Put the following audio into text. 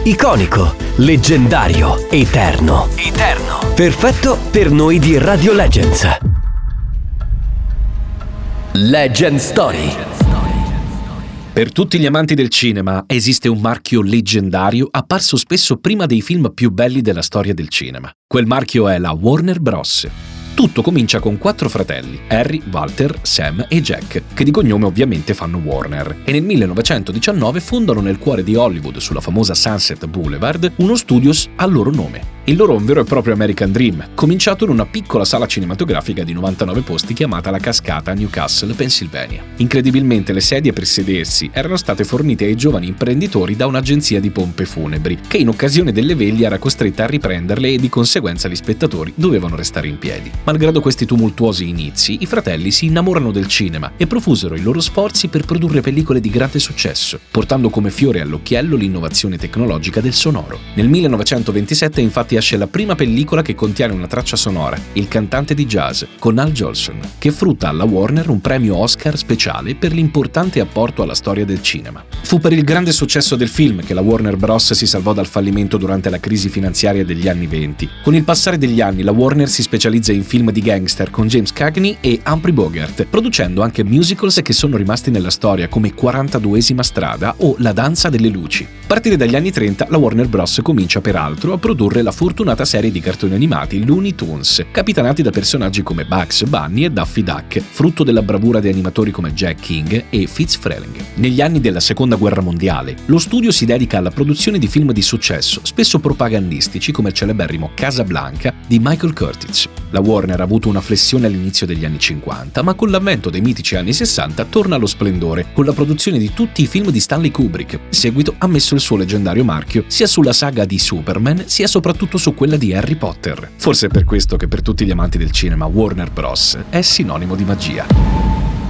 Iconico, leggendario, eterno. Perfetto per noi di Radio Legends. Legend Story. Per tutti gli amanti del cinema esiste un marchio leggendario apparso spesso prima dei film più belli della storia del cinema. Quel marchio è la Warner Bros. Tutto comincia con 4 fratelli, Harry, Walter, Sam e Jack, che di cognome ovviamente fanno Warner, e nel 1919 fondano nel cuore di Hollywood, sulla famosa Sunset Boulevard, uno studios a loro nome. Il loro è un vero e proprio American Dream, cominciato in una piccola sala cinematografica di 99 posti chiamata La Cascata a Newcastle, Pennsylvania. Incredibilmente le sedie per sedersi erano state fornite ai giovani imprenditori da un'agenzia di pompe funebri, che in occasione delle veglie era costretta a riprenderle e di conseguenza gli spettatori dovevano restare in piedi. Malgrado questi tumultuosi inizi, i fratelli si innamorano del cinema e profusero i loro sforzi per produrre pellicole di grande successo, portando come fiore all'occhiello l'innovazione tecnologica del sonoro. Nel 1927 infatti esce la prima pellicola che contiene una traccia sonora, Il cantante di jazz, con Al Jolson, che frutta alla Warner un premio Oscar speciale per l'importante apporto alla storia del cinema. Fu per il grande successo del film che la Warner Bros. Si salvò dal fallimento durante la crisi finanziaria degli anni '20. Con il passare degli anni la Warner si specializza in film di gangster con James Cagney e Humphrey Bogart, producendo anche musicals che sono rimasti nella storia come 42esima strada o La danza delle luci. A partire dagli anni 30 la Warner Bros. Comincia peraltro a produrre la fortunata serie di cartoni animati Looney Tunes, capitanati da personaggi come Bugs Bunny e Daffy Duck, frutto della bravura di animatori come Jack King e Fitz Freleng. Negli anni della Seconda Guerra Mondiale, lo studio si dedica alla produzione di film di successo, spesso propagandistici come il celeberrimo Casablanca di Michael Curtiz. La Warner ha avuto una flessione all'inizio degli anni 50, ma con l'avvento dei mitici anni 60 torna allo splendore con la produzione di tutti i film di Stanley Kubrick. In seguito ha messo il suo leggendario marchio sia sulla saga di Superman sia soprattutto su quella di Harry Potter. Forse è per questo che per tutti gli amanti del cinema Warner Bros. È sinonimo di magia.